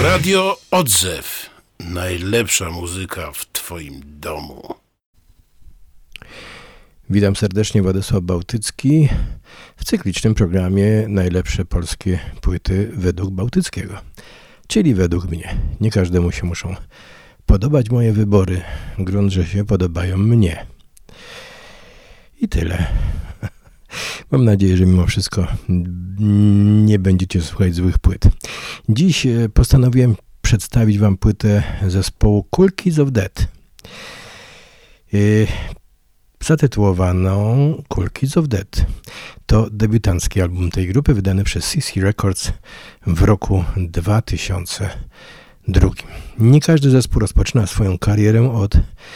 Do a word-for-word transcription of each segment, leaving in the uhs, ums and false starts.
Radio Odzew. Najlepsza muzyka w twoim domu. Witam serdecznie, Władysław Bałtycki w cyklicznym programie Najlepsze polskie płyty według Bałtyckiego, czyli według mnie. Nie każdemu się muszą podobać moje wybory, grunt, że się podobają mnie. I tyle. Mam nadzieję, że mimo wszystko nie będziecie słuchać złych płyt. Dziś postanowiłem przedstawić wam płytę zespołu Cool Kids of Death. Yy, zatytułowaną Cool Kids of Death. To debiutancki album tej grupy, wydany przez C C Records w roku dwa tysiące drugim. Nie każdy zespół rozpoczyna swoją karierę od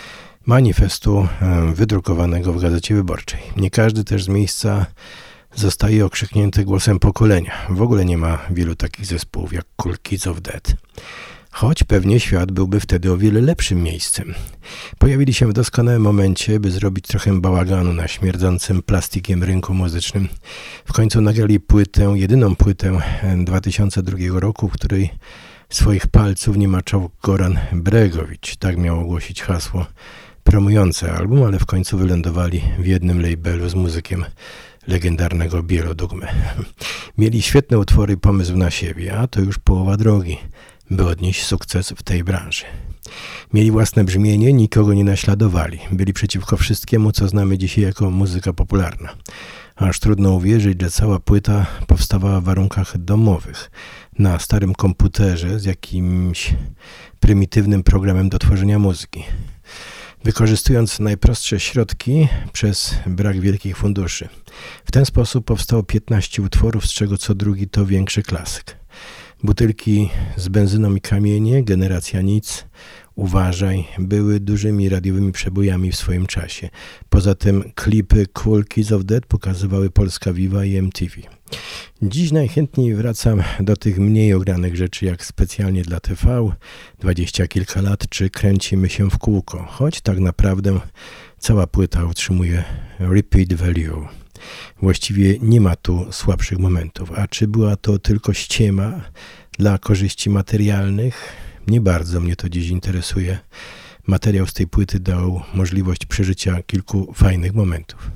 manifestu wydrukowanego w Gazecie Wyborczej. Nie każdy też z miejsca zostaje okrzyknięty głosem pokolenia. W ogóle nie ma wielu takich zespołów jak Cool Kids of Death. Choć pewnie świat byłby wtedy o wiele lepszym miejscem. Pojawili się w doskonałym momencie, by zrobić trochę bałaganu na śmierdzącym plastikiem rynku muzycznym. W końcu nagrali płytę, jedyną płytę dwa tysiące drugiego roku, w której swoich palców nie maczał Goran Bregowicz. Tak miał ogłosić hasło promujące album, ale w końcu wylądowali w jednym labelu z muzykiem legendarnego Bielodugmy. Mieli świetne utwory i pomysł na siebie, a to już połowa drogi, by odnieść sukces w tej branży. Mieli własne brzmienie, nikogo nie naśladowali. Byli przeciwko wszystkiemu, co znamy dzisiaj jako muzyka popularna. Aż trudno uwierzyć, że cała płyta powstawała w warunkach domowych, na starym komputerze z jakimś prymitywnym programem do tworzenia muzyki. Wykorzystując najprostsze środki przez brak wielkich funduszy. W ten sposób powstało piętnaście utworów, z czego co drugi to większy klasyk. Butelki z benzyną i kamienie, Generacja Nic, Uważaj, były dużymi radiowymi przebojami w swoim czasie. Poza tym klipy Cool Kids of Death pokazywały Polska Viva i M T V. Dziś najchętniej wracam do tych mniej ogranych rzeczy, jak Specjalnie dla T V, dwadzieścia kilka lat, czy Kręcimy się w kółko, choć tak naprawdę cała płyta utrzymuje repeat value. Właściwie nie ma tu słabszych momentów. A czy była to tylko ściema dla korzyści materialnych? Nie bardzo mnie to dziś interesuje. Materiał z tej płyty dał możliwość przeżycia kilku fajnych momentów.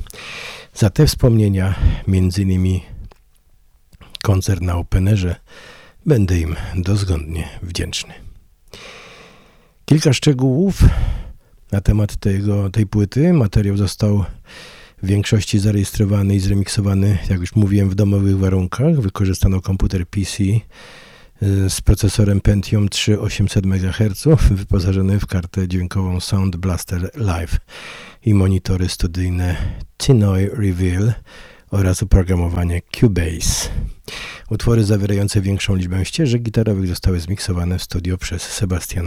Za te wspomnienia, między innymi koncert na Openerze, będę im dozgodnie wdzięczny. Kilka szczegółów na temat tego, tej płyty. Materiał został w większości zarejestrowany i zremiksowany, jak już mówiłem, w domowych warunkach. Wykorzystano komputer P C z procesorem Pentium trzy tysiące osiemset megaherców, wyposażony w kartę dźwiękową Sound Blaster Live i monitory studyjne Tinoy Reveal oraz oprogramowanie Cubase. Utwory zawierające większą liczbę ścieżek gitarowych zostały zmiksowane w studio przez Sebastiana